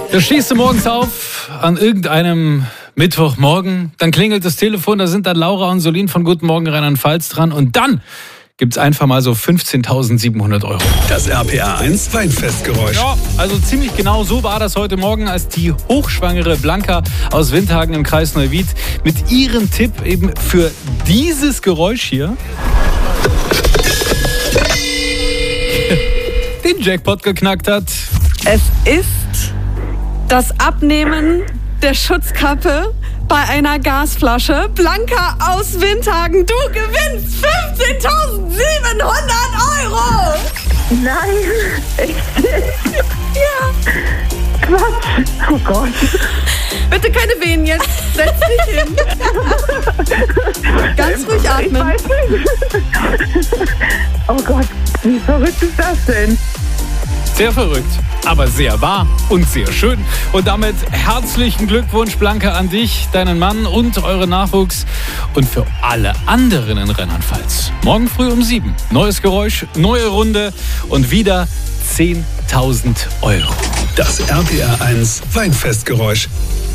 Da stehst du morgens auf an irgendeinem Mittwochmorgen, dann klingelt das Telefon, da sind dann Laura und Solin von Guten Morgen Rheinland-Pfalz dran und dann gibt's einfach mal so 15.700 €. Das RPA 1 Weinfestgeräusch. Ja, also ziemlich genau so war das heute Morgen, als die hochschwangere Blanca aus Windhagen im Kreis Neuwied mit ihrem Tipp eben für dieses Geräusch hier den Jackpot geknackt hat. Es ist das Abnehmen der Schutzkappe bei einer Gasflasche. Blanca aus Windhagen, du gewinnst 15.700 €! Nein, echt? Ja, Quatsch. Oh Gott. bitte keine Wehen jetzt. Setz dich hin. Ganz ruhig Ich atmen. weiß nicht. Oh Gott, wie verrückt ist das denn? Sehr verrückt, aber sehr wahr und sehr schön. Und damit herzlichen Glückwunsch, Blanca, an dich, deinen Mann und euren Nachwuchs und für alle anderen in Rheinland-Pfalz. Morgen früh um 7. Neues Geräusch, neue Runde und wieder 10.000 €. Das RPA 1 Weinfestgeräusch.